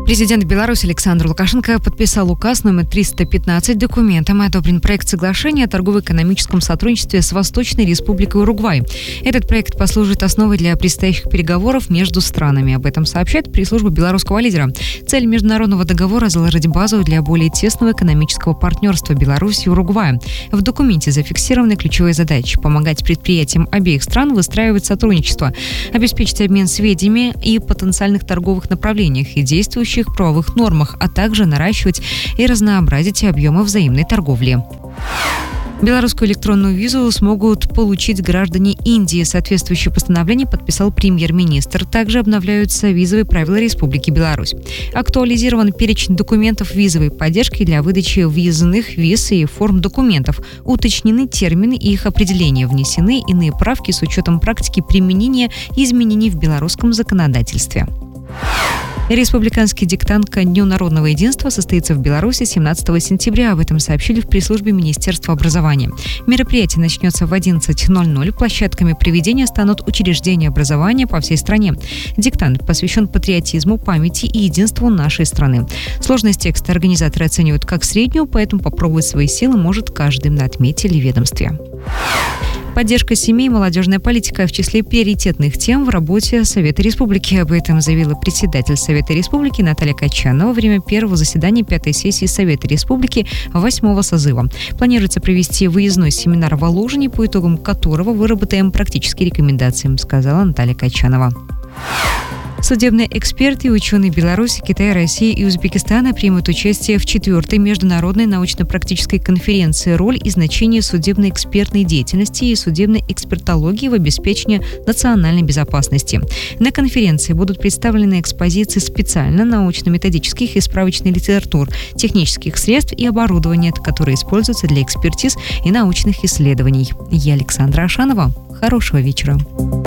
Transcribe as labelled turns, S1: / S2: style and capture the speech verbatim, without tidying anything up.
S1: Президент Беларуси Александр Лукашенко подписал указ номер триста пятнадцать. Документом одобрен проект соглашения о торгово-экономическом сотрудничестве с Восточной Республикой Уругвай. Этот проект послужит основой для предстоящих переговоров между странами. Об этом сообщает пресс-служба белорусского лидера. Цель международного договора – заложить базу для более тесного экономического партнерства Беларуси и Уругвая. В документе зафиксированы ключевые задачи – помогать предприятиям обеих стран выстраивать сотрудничество, обеспечить обмен сведениями и потенциальных торговых направлениях и действующих правовых нормах, а также наращивать и разнообразить объемы взаимной торговли. Белорусскую электронную визу смогут получить граждане Индии. Соответствующее постановление подписал премьер-министр. Также обновляются визовые правила Республики Беларусь. Актуализирован перечень документов визовой поддержки для выдачи въездных виз и форм документов. Уточнены термины и их определения. Внесены иные правки с учетом практики применения изменений в белорусском законодательстве. Республиканский диктант ко Дню народного единства состоится в Беларуси семнадцатого сентября. Об этом сообщили в пресс-службе Министерства образования. Мероприятие начнется в одиннадцать ноль ноль. Площадками проведения станут учреждения образования по всей стране. Диктант посвящен патриотизму, памяти и единству нашей страны. Сложность текста организаторы оценивают как среднюю, поэтому попробовать свои силы может каждый, отметили в ведомстве. Поддержка семей и молодежная политика в числе приоритетных тем в работе Совета Республики. Об этом заявила председатель Совета Республики Наталья Качанова во время первого заседания пятой сессии Совета Республики восьмого созыва. Планируется провести выездной семинар в Воложине, по итогам которого выработаем практические рекомендации, сказала Наталья Качанова. Судебные эксперты и ученые Беларуси, Китая, России и Узбекистана примут участие в четвертой международной научно-практической конференции «Роль и значение судебной экспертной деятельности и судебной экспертологии в обеспечении национальной безопасности». На конференции будут представлены экспозиции специально научно-методических и справочной литератур, технических средств и оборудования, которые используются для экспертиз и научных исследований. Я Александра Ашанова. Хорошего вечера.